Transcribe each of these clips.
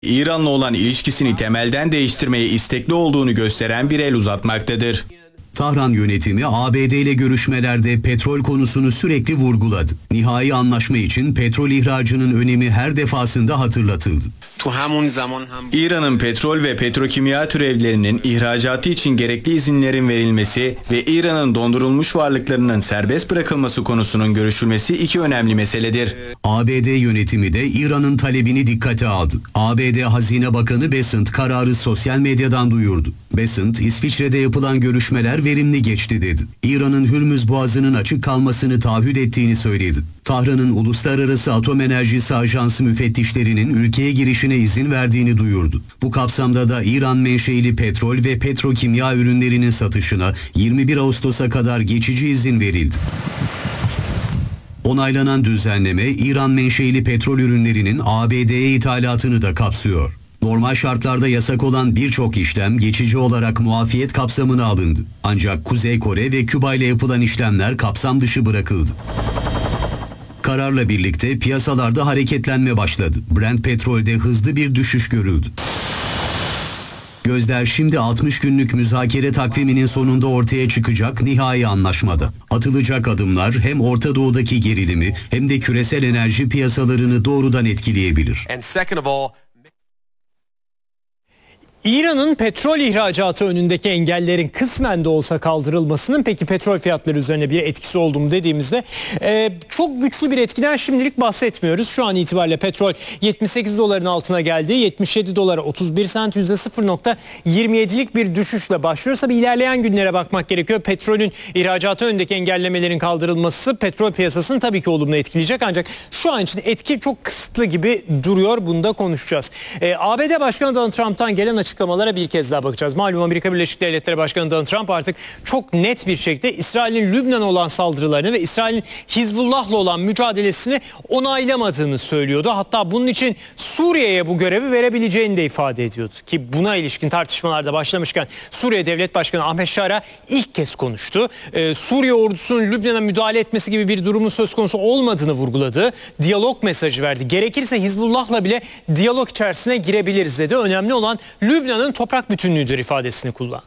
İran'la olan ilişkisini temelden değiştirmeye istekli olduğunu gösteren bir el uzatmaktadır. Tahran yönetimi ABD ile görüşmelerde petrol konusunu sürekli vurguladı. Nihai anlaşma için petrol ihracının önemi her defasında hatırlatıldı. İran'ın petrol ve petrokimya türevlerinin ihracatı için gerekli izinlerin verilmesi ve İran'ın dondurulmuş varlıklarının serbest bırakılması konusunun görüşülmesi iki önemli meseledir. ABD yönetimi de İran'ın talebini dikkate aldı. ABD Hazine Bakanı Bessent kararı sosyal medyadan duyurdu. Bessent, İsviçre'de yapılan görüşmeler verimli geçti dedi. İran'ın Hürmüz Boğazı'nın açık kalmasını taahhüt ettiğini söyledi. Tahran'ın Uluslararası Atom Enerjisi Ajansı müfettişlerinin ülkeye girişine izin verdiğini duyurdu. Bu kapsamda da İran menşeili petrol ve petrokimya ürünlerinin satışına 21 Ağustos'a kadar geçici izin verildi. Onaylanan düzenleme İran menşeili petrol ürünlerinin ABD'ye ithalatını da kapsıyor. Normal şartlarda yasak olan birçok işlem geçici olarak muafiyet kapsamına alındı. Ancak Kuzey Kore ve Küba ile yapılan işlemler kapsam dışı bırakıldı. Kararla birlikte piyasalarda hareketlenme başladı. Brent petrolde hızlı bir düşüş görüldü. Gözler şimdi 60 günlük müzakere takviminin sonunda ortaya çıkacak nihai anlaşmada. Atılacak adımlar hem Orta Doğu'daki gerilimi hem de küresel enerji piyasalarını doğrudan etkileyebilir. İran'ın petrol ihracatı önündeki engellerin kısmen de olsa kaldırılmasının peki petrol fiyatları üzerine bir etkisi oldu mu dediğimizde çok güçlü bir etkiden şimdilik bahsetmiyoruz. Şu an itibariyle petrol 78 doların altına geldi. 77 dolara 31 sent %0.27'lik bir düşüşle başlıyor. Tabii ilerleyen günlere bakmak gerekiyor. Petrolün ihracatı önündeki engellemelerin kaldırılması petrol piyasasını tabii ki olumlu etkileyecek. Ancak şu an için etki çok kısıtlı gibi duruyor. Bunu da konuşacağız. ABD Başkanı Donald Trump'tan gelen açıklamalara bir kez daha bakacağız. Malum Amerika Birleşik Devletleri Başkanı Donald Trump artık çok net bir şekilde İsrail'in Lübnan'a olan saldırılarını ve İsrail'in Hizbullah'la olan mücadelesini onaylamadığını söylüyordu. Hatta bunun için Suriye'ye bu görevi verebileceğini de ifade ediyordu. Ki buna ilişkin tartışmalarda başlamışken Suriye Devlet Başkanı Ahmet Şara ilk kez konuştu. Suriye ordusunun Lübnan'a müdahale etmesi gibi bir durumun söz konusu olmadığını vurguladı. Diyalog mesajı verdi. Gerekirse Hizbullah'la bile diyalog içerisine girebiliriz dedi. Önemli olan Lübnan'ın toprak bütünlüğüdür ifadesini kullandı.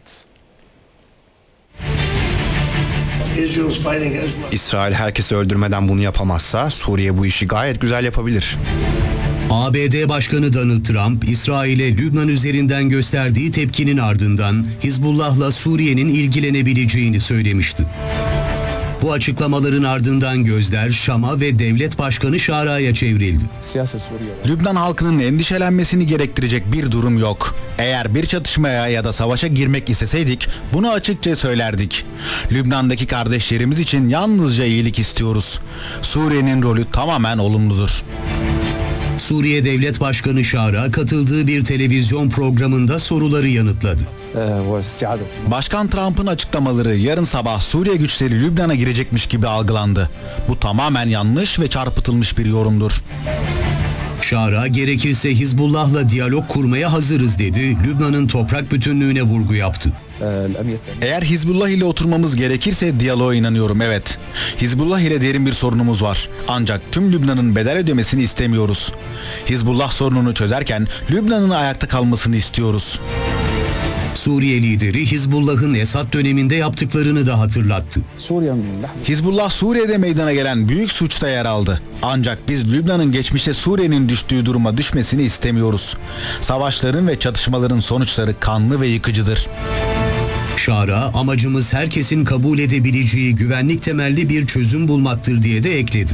İsrail herkesi öldürmeden bunu yapamazsa Suriye bu işi gayet güzel yapabilir. ABD Başkanı Donald Trump, İsrail'e Lübnan üzerinden gösterdiği tepkinin ardından Hizbullah'la Suriye'nin ilgilenebileceğini söylemişti. Bu açıklamaların ardından gözler Şam'a ve Devlet Başkanı Şara'ya çevrildi. Lübnan halkının endişelenmesini gerektirecek bir durum yok. Eğer bir çatışmaya ya da savaşa girmek isteseydik bunu açıkça söylerdik. Lübnan'daki kardeşlerimiz için yalnızca iyilik istiyoruz. Suriye'nin rolü tamamen olumludur. Suriye Devlet Başkanı Şara katıldığı bir televizyon programında soruları yanıtladı. Başkan Trump'ın açıklamaları yarın sabah Suriye güçleri Lübnan'a girecekmiş gibi algılandı. Bu tamamen yanlış ve çarpıtılmış bir yorumdur. Şara gerekirse Hizbullah'la diyalog kurmaya hazırız dedi. Lübnan'ın toprak bütünlüğüne vurgu yaptı. Eğer Hizbullah ile oturmamız gerekirse diyaloğa inanıyorum, evet. Hizbullah ile derin bir sorunumuz var. Ancak tüm Lübnan'ın bedel ödemesini istemiyoruz. Hizbullah sorununu çözerken Lübnan'ın ayakta kalmasını istiyoruz. Suriye lideri Hizbullah'ın Esad döneminde yaptıklarını da hatırlattı. Hizbullah Suriye'de meydana gelen büyük suçta yer aldı. Ancak biz Lübnan'ın geçmişte Suriye'nin düştüğü duruma düşmesini istemiyoruz. Savaşların ve çatışmaların sonuçları kanlı ve yıkıcıdır. Şara, amacımız herkesin kabul edebileceği güvenlik temelli bir çözüm bulmaktır diye de ekledi.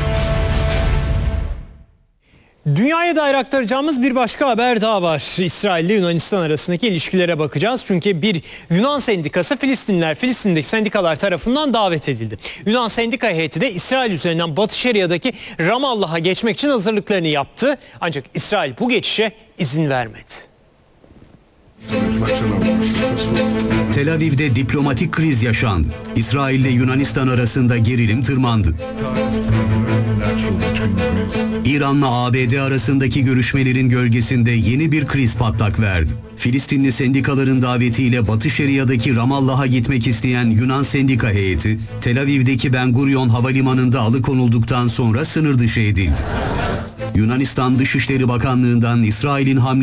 Dünyaya dair aktaracağımız bir başka haber daha var. İsrail ile Yunanistan arasındaki ilişkilere bakacağız. Çünkü bir Yunan sendikası Filistin'deki sendikalar tarafından davet edildi. Yunan sendika heyeti de İsrail üzerinden Batı Şeria'daki Ramallah'a geçmek için hazırlıklarını yaptı. Ancak İsrail bu geçişe izin vermedi. Tel Aviv'de diplomatik kriz yaşandı. İsrail ile Yunanistan arasında gerilim tırmandı. İran'la ABD arasındaki görüşmelerin gölgesinde yeni bir kriz patlak verdi. Filistinli sendikaların davetiyle Batı Şeria'daki Ramallah'a gitmek isteyen Yunan sendika heyeti, Tel Aviv'deki Ben Gurion Havalimanı'nda alıkonulduktan sonra sınır dışı edildi. Yunanistan Dışişleri Bakanlığı'ndan İsrail'in hamle